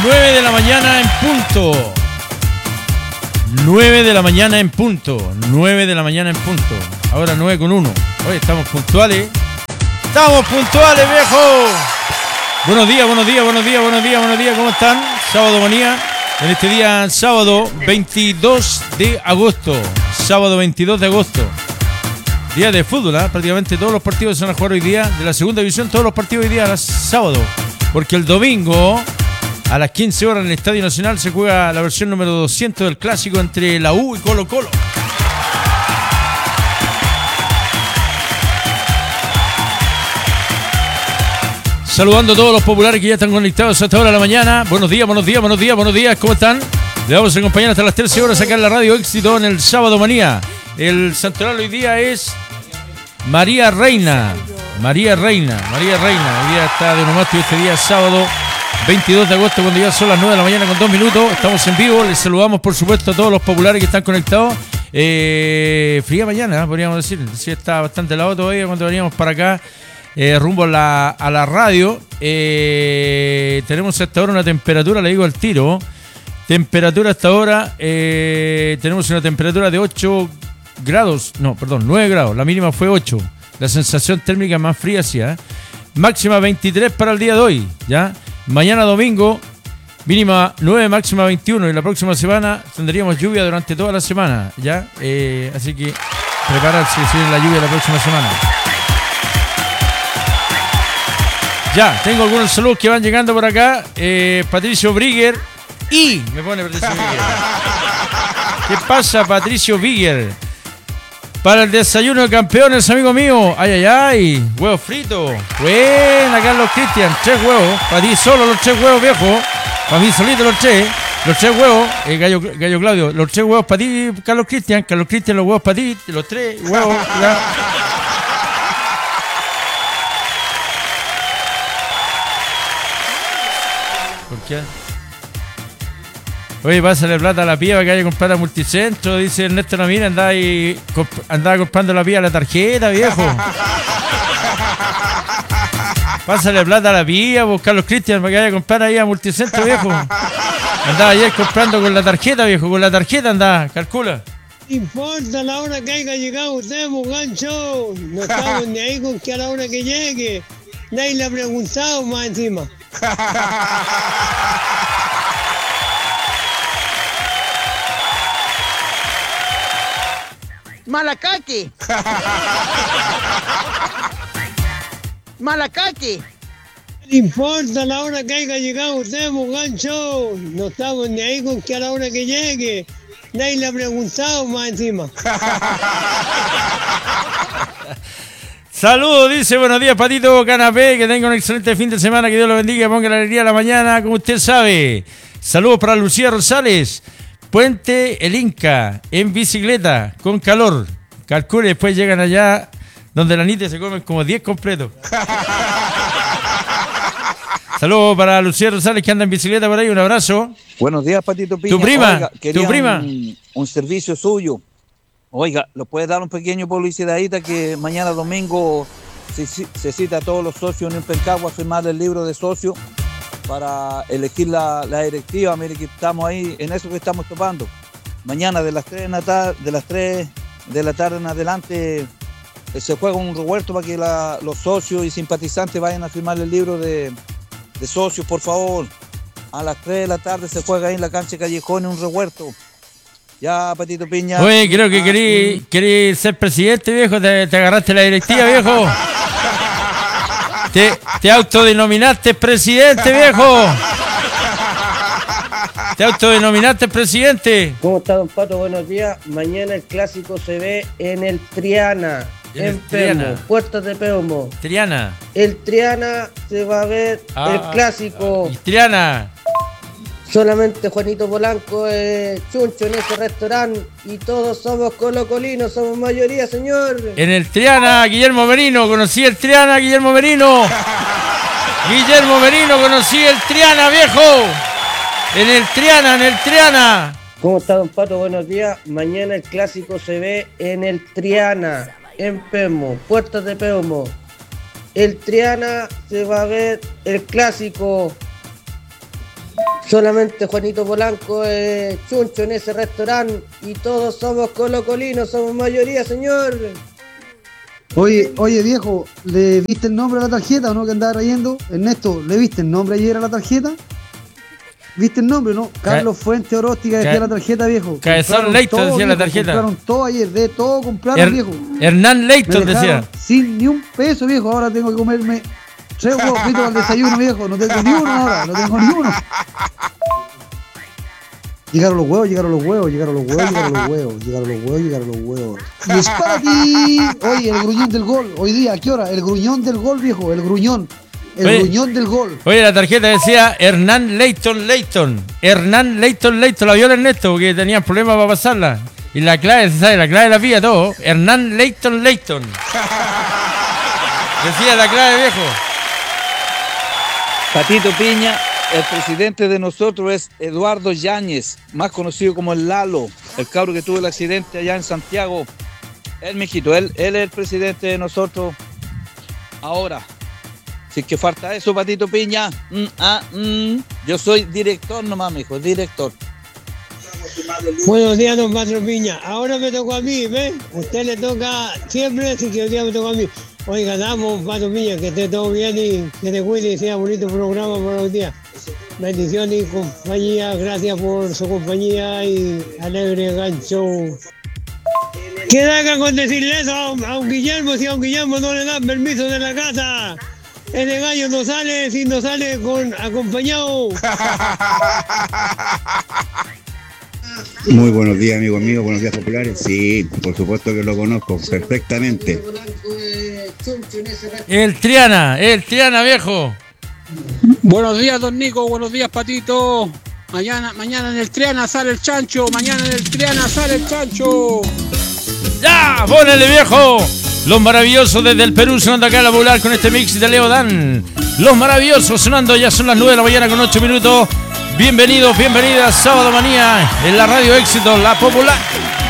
9 de la mañana en punto. 9 de la mañana en punto. 9 de la mañana en punto. Ahora 9:01. Hoy estamos puntuales. ¡Estamos puntuales, viejo! Buenos días, buenos días, buenos días, buenos días, buenos días. ¿Cómo están? Sábado manía. En este día, sábado 22 de agosto. Sábado 22 de agosto. Día de fútbol, ¿eh? Prácticamente todos los partidos se van a jugar hoy día. De la segunda división, todos los partidos hoy día, sábado. Porque el domingo, a las 15 horas en el Estadio Nacional, se juega la versión número 200 del clásico entre la U y Colo Colo. Saludando a todos los populares que ya están conectados a esta hora de la mañana. Buenos días, buenos días, buenos días, buenos días. ¿Cómo están? Le vamos a acompañar hasta las 13 horas acá en la Radio Éxito en el Sábado Manía. El santoral hoy día es María Reina. María Reina. Hoy día está de nomástico este día sábado 22 de agosto, cuando ya son las 9 de la mañana con 2 minutos. Estamos en vivo. Les saludamos, por supuesto, a todos los populares que están conectados. Fría mañana, podríamos decir. Sí, está bastante helado todavía cuando veníamos para acá. Rumbo a la radio. Tenemos hasta ahora una temperatura, le digo al tiro. Temperatura hasta ahora. Tenemos una temperatura de 8 grados. No, perdón, 9 grados. La mínima fue 8. La sensación térmica más fría, sí, ¿eh? Máxima 23 para el día de hoy, ¿ya? Mañana domingo, mínima 9, máxima 21. Y la próxima semana tendríamos lluvia durante toda la semana, ¿ya? Así que prepararse si viene la lluvia la próxima semana. Ya, tengo algunos saludos que van llegando por acá. Patricio Brigger y... Me pone Patricio Brigger. ¿Qué pasa, Patricio Brigger? Para el desayuno de campeones, amigo mío. Ay, ay, ay. Huevos fritos. Buena, Carlos Cristian. 3 huevos. Para ti solo los 3 huevos, viejo. Para mí solito los 3. Los 3 huevos. Gallo Claudio. Los 3 huevos para ti, Carlos Cristian. Carlos Cristian, los huevos para ti. Los 3 huevos. Ya. ¿Por qué? Oye, pásale plata a la piba que haya comprado a Multicentro, dice Ernesto Namira, andaba comprando la piba a la tarjeta, viejo. Pásale plata a la piba, buscar los Cristian para que haya comprado ahí a Multicentro, viejo. Andaba ayer comprando con la tarjeta, viejo, con la tarjeta andaba, calcula. No importa la hora que haya llegado usted, mugancho. No estamos ni ahí con que a la hora que llegue. Nadie le ha preguntado más encima. Malacate. Malacate. No importa la hora que haya llegado usted, mugancho. No estamos ni ahí con que a la hora que llegue. Nadie le ha preguntado más encima. Saludos, dice, buenos días, Patito Canapé, que tenga un excelente fin de semana, que Dios lo bendiga, ponga la alegría a la mañana, como usted sabe. Saludos para Lucía Rosales, Puente El Inca, en bicicleta, con calor. Calcule, después llegan allá, donde la Nite se comen como 10 completos. Saludos para Lucía Rosales, que anda en bicicleta por ahí, un abrazo. Buenos días, Patito Piña. Tu prima, Oiga, tu prima. Un servicio suyo. Oiga, ¿lo puede dar un pequeño publicidadita que mañana domingo se cita a todos los socios en Pencagua a firmar el libro de socio para elegir la directiva? Mire que estamos ahí, en eso que estamos topando. Mañana de las 3 de la tarde en adelante se juega un revuelto para que los socios y simpatizantes vayan a firmar el libro de socios, por favor. A las 3 de la tarde se juega ahí en la cancha Callejón un revuelto. Ya, Patito Piña. Oye, creo que querí ser presidente, viejo. Te agarraste la directiva, viejo. Te autodenominaste presidente, viejo. Te autodenominaste presidente. ¿Cómo está, don Pato? Buenos días. Mañana el clásico se ve en el Triana. En Peumo, Puertas de Peumo. Triana. El Triana se va a ver el clásico. Triana. Solamente Juanito Polanco es chuncho en ese restaurante y todos somos colocolinos, somos mayoría, señor. En el Triana, Guillermo Merino, conocí el Triana, Guillermo Merino. Guillermo Merino, conocí el Triana, viejo. En el Triana. ¿Cómo está, don Pato? Buenos días. Mañana el clásico se ve en el Triana, en Peumo, Puertas de Peumo. El Triana se va a ver el clásico. Solamente Juanito Polanco es chuncho en ese restaurante y todos somos colocolinos, somos mayoría, señor. Oye, viejo, ¿le viste el nombre a la tarjeta o no que andaba trayendo? Ernesto, ¿le viste el nombre ayer a la tarjeta? ¿Viste el nombre, no? Carlos Fuente Oróstica decía la tarjeta, viejo. Cabezón Leighton decía la tarjeta. Compraron todo ayer, de todo compraron, viejo. Hernán Leighton decía. Sin ni un peso, viejo, ahora tengo que comerme 3 huevos fritos al desayuno, viejo. No tengo ni uno ahora, no tengo ni uno. Llegaron los huevos. Y es para ti. Oye, el gruñón del gol. Hoy día, ¿a qué hora? El gruñón del gol, viejo. El gruñón del gol. Oye, la tarjeta decía Hernán Leighton. Hernán Leighton. La vio el Ernesto porque tenían problemas para pasarla. Y la clave, se sabe, la clave la pilla todo. Hernán Leighton. Decía la clave, viejo. Patito Piña, el presidente de nosotros es Eduardo Yáñez, más conocido como el Lalo, el cabro que tuvo el accidente allá en Santiago. Él, mijito, él es el presidente de nosotros ahora. Si es que falta eso, Patito Piña, yo soy director nomás, mijo, director. Buenos días, don Patro Piña. Ahora me tocó a mí, ¿ves? Usted le toca siempre, así que hoy día me tocó a mí. Oiga, damos, Patro Piña, que esté todo bien y que te cuide y sea bonito programa por hoy día. Bendiciones y compañía, gracias por su compañía y alegre gancho. ¿Qué haga con decirle eso a un Guillermo si a un Guillermo no le dan permiso de la casa? Ese gallo no sale si no sale acompañado. Muy buenos días, amigos míos, buenos días populares. Sí, por supuesto que lo conozco perfectamente. El Triana, viejo. Buenos días, don Nico, buenos días, Patito. Mañana en el Triana sale el chancho, ¡Ya! ¡Ponele, viejo! Los maravillosos desde el Perú sonando acá en la popular con este mix de Leo Dan. Los maravillosos sonando, ya son las 9 de la mañana con 8 minutos. Bienvenidos, bienvenidas, Sábado Manía en la Radio Éxito, la popular.